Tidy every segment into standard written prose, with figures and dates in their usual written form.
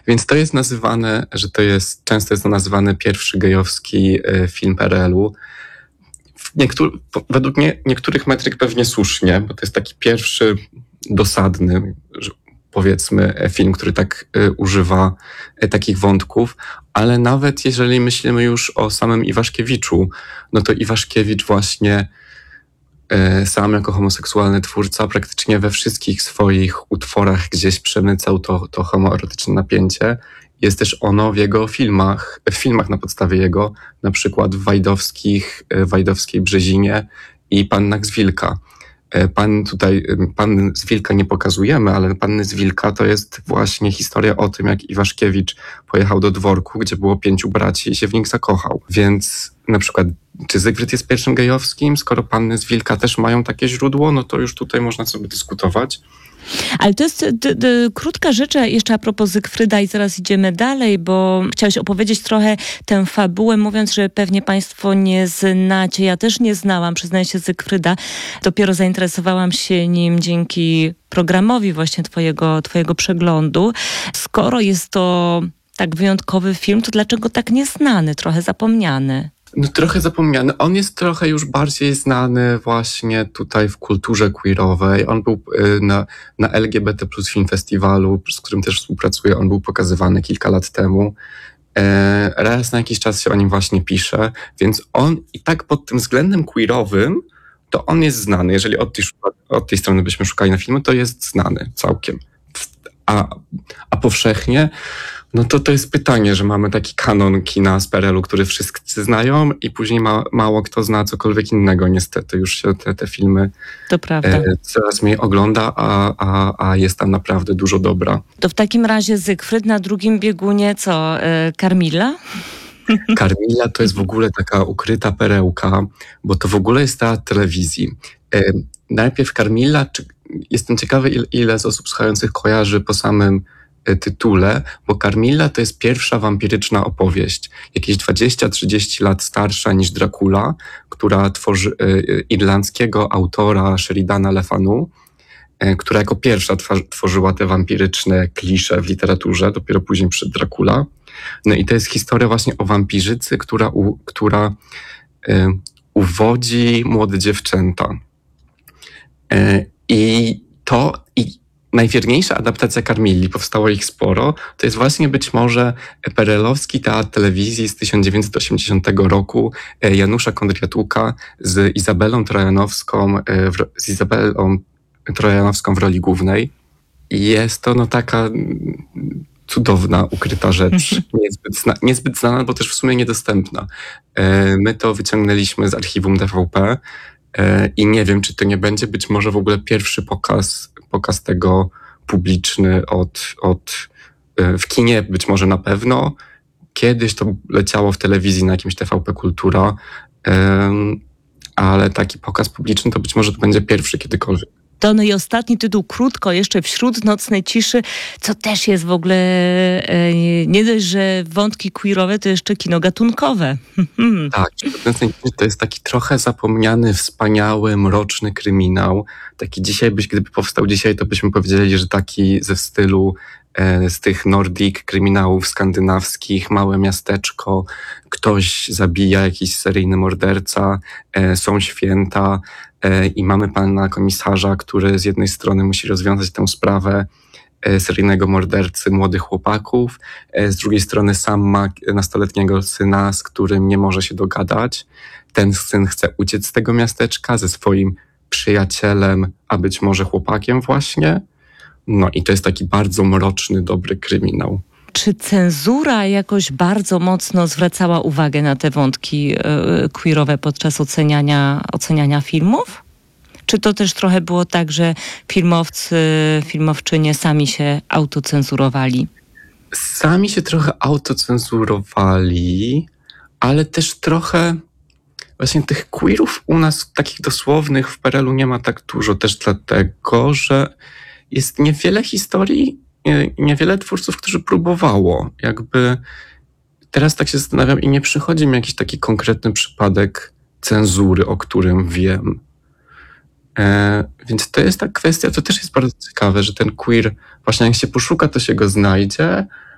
Więc to jest nazywane, często jest to nazywany pierwszy gejowski film PRL-u. Według niektórych metryk pewnie słusznie, bo to jest taki pierwszy dosadny, powiedzmy, film, który tak używa takich wątków, ale nawet jeżeli myślimy już o samym Iwaszkiewiczu, no to Iwaszkiewicz właśnie sam jako homoseksualny twórca praktycznie we wszystkich swoich utworach gdzieś przemycał to homoerotyczne napięcie. Jest też ono w jego filmach na podstawie jego, na przykład w Wajdowskiej Brzezinie i Pannach z Wilka. Panny z Wilka nie pokazujemy, ale Panny z Wilka to jest właśnie historia o tym, jak Iwaszkiewicz pojechał do dworku, gdzie było 5 braci i się w nich zakochał. Więc na przykład, czy Zygfryd jest pierwszym gejowskim? Skoro Panny z Wilka też mają takie źródło, no to już tutaj można sobie dyskutować. Ale to jest krótka rzecz jeszcze a propos Zygfryda i zaraz idziemy dalej, bo chciałeś opowiedzieć trochę tę fabułę, mówiąc, że pewnie państwo nie znacie. Ja też nie znałam, przyznaję się, Zygfryda. Dopiero zainteresowałam się nim dzięki programowi właśnie twojego przeglądu. Skoro jest to tak wyjątkowy film, to dlaczego tak nieznany, trochę zapomniany? No trochę zapomniany. On jest trochę już bardziej znany właśnie tutaj w kulturze queerowej. On był na LGBT Plus Film Festiwalu, z którym też współpracuję. On był pokazywany kilka lat temu. Raz na jakiś czas się o nim właśnie pisze, więc on i tak pod tym względem queerowym to on jest znany. Jeżeli od tej strony byśmy szukali na filmy, to jest znany całkiem. A powszechnie, no to jest pytanie, że mamy taki kanon kina z PRL-u, który wszyscy znają i później mało kto zna cokolwiek innego. Niestety już się te filmy to prawda. Coraz mniej ogląda, a jest tam naprawdę dużo dobra. To w takim razie Zygfryd, na drugim biegunie co? Karmila? Karmila to jest w ogóle taka ukryta perełka, bo to w ogóle jest teatr telewizji. Najpierw Karmila, jestem ciekawy, ile z osób słuchających kojarzy po samym tytule, bo Karmila to jest pierwsza wampiryczna opowieść, jakieś 20-30 lat starsza niż Dracula, która tworzy irlandzkiego autora Sheridana Le Fanu, która jako pierwsza tworzyła te wampiryczne klisze w literaturze, dopiero później przed Dracula. No i to jest historia właśnie o wampirzycy, która uwodzi młode dziewczęta. I najwierniejsza adaptacja Karmili, powstało ich sporo, to jest właśnie być może perelowski teatr telewizji z 1980 roku Janusza Kondriatuka z Izabelą Trojanowską w roli głównej. I jest to taka cudowna, ukryta rzecz, niezbyt znana, bo też w sumie niedostępna. My to wyciągnęliśmy z archiwum TVP i nie wiem, czy to nie będzie być może w ogóle pierwszy pokaz tego publiczny w kinie, być może na pewno. Kiedyś to leciało w telewizji na jakimś TVP Kultura, ale taki pokaz publiczny to być może to będzie pierwszy kiedykolwiek. To no i ostatni tytuł, krótko, jeszcze Wśród nocnej ciszy, co też jest w ogóle nie dość, że wątki queerowe, to jeszcze kino gatunkowe. Tak, Wśród nocnej ciszy to jest taki trochę zapomniany, wspaniały, mroczny kryminał. Taki gdyby powstał dzisiaj, to byśmy powiedzieli, że taki ze stylu z tych Nordic kryminałów skandynawskich, małe miasteczko, ktoś zabija, jakiś seryjny morderca, są święta i mamy pana komisarza, który z jednej strony musi rozwiązać tę sprawę seryjnego mordercy młodych chłopaków, z drugiej strony sam ma nastoletniego syna, z którym nie może się dogadać. Ten syn chce uciec z tego miasteczka ze swoim przyjacielem, a być może chłopakiem właśnie. No i to jest taki bardzo mroczny, dobry kryminał. Czy cenzura jakoś bardzo mocno zwracała uwagę na te wątki queerowe podczas oceniania filmów? Czy to też trochę było tak, że filmowczynie sami się autocenzurowali? Sami się trochę autocenzurowali, ale też trochę właśnie tych queerów u nas takich dosłownych w PRL-u nie ma tak dużo, też dlatego, że jest niewiele historii, niewiele twórców, którzy próbowało. Jakby teraz tak się zastanawiam i nie przychodzi mi jakiś taki konkretny przypadek cenzury, o którym wiem. Więc to jest ta kwestia, to też jest bardzo ciekawe, że ten queer, właśnie jak się poszuka, to się go znajdzie,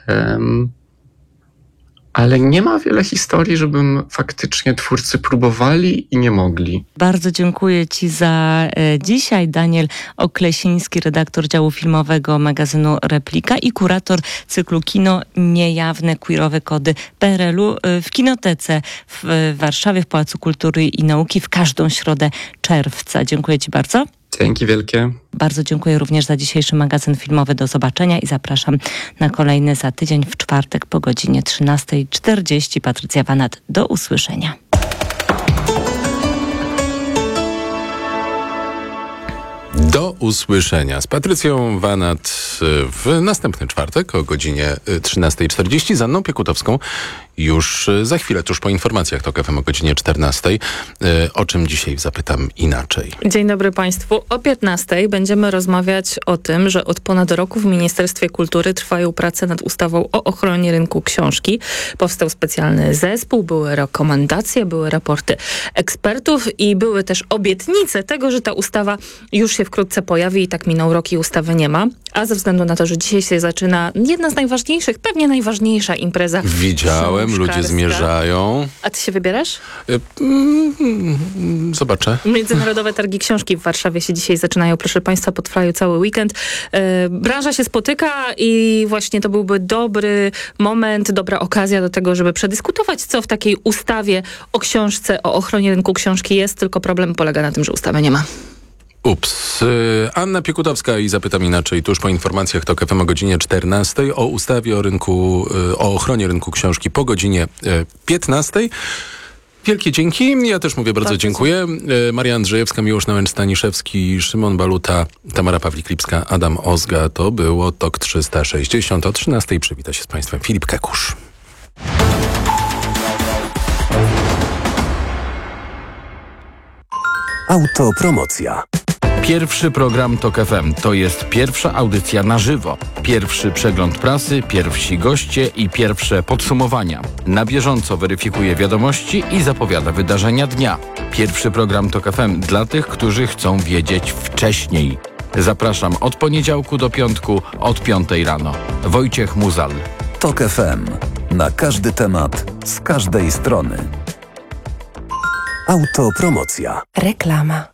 Ale nie ma wiele historii, żebym faktycznie twórcy próbowali i nie mogli. Bardzo dziękuję Ci za dzisiaj. Daniel Oklesiński, redaktor działu filmowego magazynu Replika i kurator cyklu Kino Niejawne queerowe kody PRL-u w Kinotece w Warszawie, w Pałacu Kultury i Nauki w każdą środę czerwca. Dziękuję Ci bardzo. Dzięki wielkie. Bardzo dziękuję również za dzisiejszy magazyn filmowy. Do zobaczenia i zapraszam na kolejny za tydzień w czwartek po godzinie 13:40. Patrycja Wanat, do usłyszenia. Do usłyszenia z Patrycją Wanat w następny czwartek o godzinie 13:40. Z Anną Piekutowską już za chwilę, tuż po informacjach TOK FM o godzinie 14:00. O czym dzisiaj zapytam inaczej. Dzień dobry Państwu. O 15:00 będziemy rozmawiać o tym, że od ponad roku w Ministerstwie Kultury trwają prace nad ustawą o ochronie rynku książki. Powstał specjalny zespół, były rekomendacje, były raporty ekspertów i były też obietnice tego, że ta ustawa już się wkrótce pojawi i tak minął rok i ustawy nie ma. A ze względu na to, że dzisiaj się zaczyna jedna z najważniejszych, pewnie najważniejsza impreza. Widziałem, ludzie zmierzają. A ty się wybierasz? Zobaczę. Międzynarodowe Targi Książki w Warszawie się dzisiaj zaczynają. Proszę Państwa, potrwają cały weekend. Branża się spotyka i właśnie to byłby dobry moment, dobra okazja do tego, żeby przedyskutować, co w takiej ustawie o książce, o ochronie rynku książki jest. Tylko problem polega na tym, że ustawy nie ma. Ups. Anna Piekutowska i zapytam inaczej tuż po informacjach TOK FM o godzinie 14:00 o ustawie o ochronie rynku książki po godzinie 15:00. Wielkie dzięki. Ja też mówię bardzo dziękuję. Maria Andrzejewska, Miłosz Nałęcz-Staniszewski, Szymon Baluta, Tamara Pawlik-Lipska, Adam Ozga. To było TOK 360. O 13:00 przywita się z Państwem Filip Kekusz. Autopromocja. Pierwszy program TOK FM to jest pierwsza audycja na żywo. Pierwszy przegląd prasy, pierwsi goście i pierwsze podsumowania. Na bieżąco weryfikuje wiadomości i zapowiada wydarzenia dnia. Pierwszy program TOK FM dla tych, którzy chcą wiedzieć wcześniej. Zapraszam od poniedziałku do piątku od 5:00 rano. Wojciech Muzal. TOK FM. Na każdy temat, z każdej strony. Autopromocja. Reklama.